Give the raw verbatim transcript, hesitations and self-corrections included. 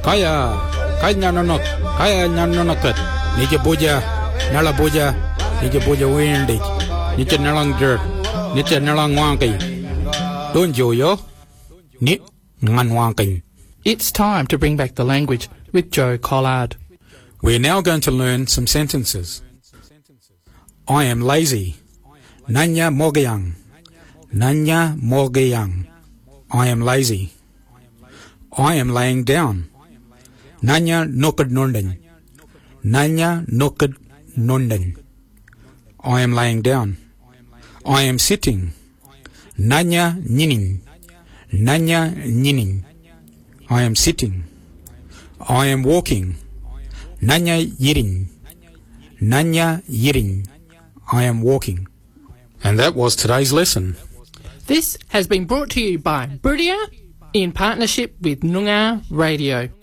Kaya, kaya nanonok, kaya nanonokat. Nija buja, nala buja, nija buja windy. Nija nalang dirt, nija nalang wanky. Don't you yo? Ni ngan wanky. It's time to bring back the language with Joe Collard. We're now going to learn some sentences. I am lazy. Nanya mogayang. Nanya mogayang. I am lazy. I am laying down. Nanya nokad nonden. Nanya nokad nonden. I am laying down. I am sitting. Nanya ninin. Nanya ninin. I am sitting. I am walking. Nanya yirin. Nanya yirin. I am walking. And that was today's lesson. This has been brought to you by Buriya in partnership with Noongar Radio.